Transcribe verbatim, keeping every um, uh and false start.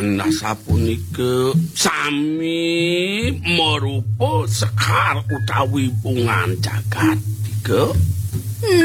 Panjenengan sapunika sami marupa sekar utawi pungan jagat tiga.